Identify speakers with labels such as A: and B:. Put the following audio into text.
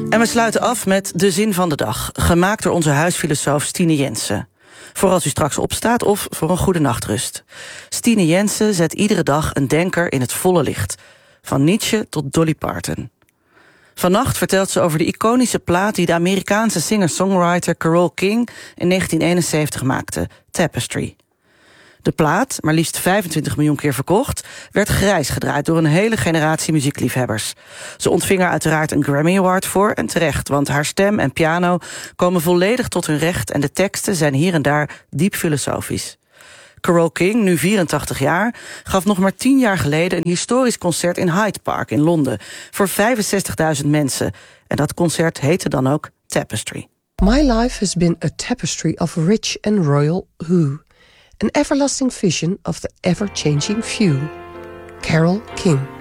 A: En we sluiten af met de zin van de dag, gemaakt door onze huisfilosoof Stine Jensen. Voor als u straks opstaat of voor een goede nachtrust. Stine Jensen zet iedere dag een denker in het volle licht. Van Nietzsche tot Dolly Parton. Vannacht vertelt ze over de iconische plaat die de Amerikaanse singer-songwriter Carole King in 1971 maakte, Tapestry. De plaat, maar liefst 25 miljoen keer verkocht, werd grijs gedraaid door een hele generatie muziekliefhebbers. Ze ontving er uiteraard een Grammy Award voor, en terecht, want haar stem en piano komen volledig tot hun recht en de teksten zijn hier en daar diep filosofisch. Carole King, nu 84 jaar, gaf nog maar 10 jaar geleden een historisch concert in Hyde Park in Londen voor 65.000 mensen. En dat concert heette dan ook Tapestry.
B: My life has been a tapestry of rich and royal hue, an everlasting vision of the ever-changing few. Carole King.